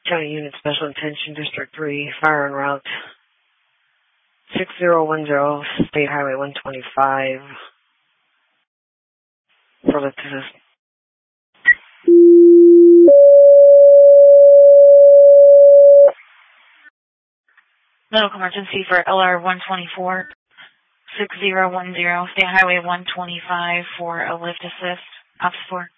County Unit Special Attention District 3, fire en route 6010, State Highway 125, for lift assist. Medical emergency for LR 124, 6010, State Highway 125 for a lift assist. Ops 4.